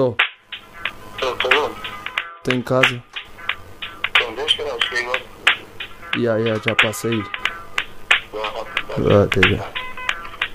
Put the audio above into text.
Tô. Tô vendo? Tô em casa. Então deixa eu chegar agora. Já passei. Vai. Até já.